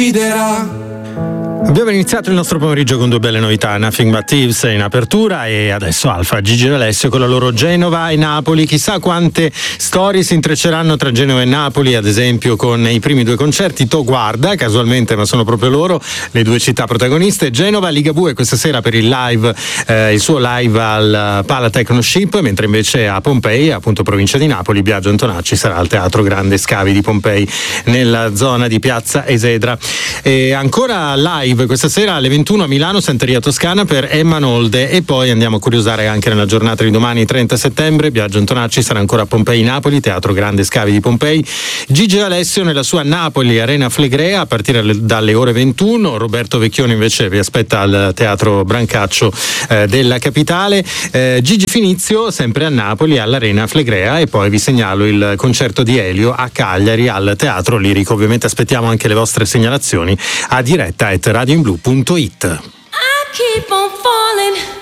Abbiamo iniziato il nostro pomeriggio con due belle novità, Nothing But Thieves in apertura e adesso Alfa, Gigi e Alessio con la loro Genova e Napoli. Chissà quante storie si intrecceranno tra Genova e Napoli, ad esempio con i primi due concerti To Guarda, casualmente ma sono proprio loro le due città protagoniste. Genova, Ligabue questa sera per il live, il suo live al Pala Technoship, mentre invece a Pompei, appunto provincia di Napoli, Biagio Antonacci sarà al Teatro Grande Scavi di Pompei nella zona di Piazza Esedra. E ancora live questa sera alle 21 a Milano, Santeria Toscana per Emma Nolde, e poi andiamo a curiosare anche nella giornata di domani 30 settembre. Biagio Antonacci sarà ancora a Pompei Napoli, Teatro Grande Scavi di Pompei. Gigi Alessio nella sua Napoli Arena Flegrea a partire dalle ore 21. Roberto Vecchioni invece vi aspetta al Teatro Brancaccio della capitale. Gigi Finizio sempre a Napoli all'Arena Flegrea, e poi vi segnalo il concerto di Elio a Cagliari al Teatro Lirico. Ovviamente aspettiamo anche le vostre segnalazioni a diretta@radioinblu.it. I keep on falling.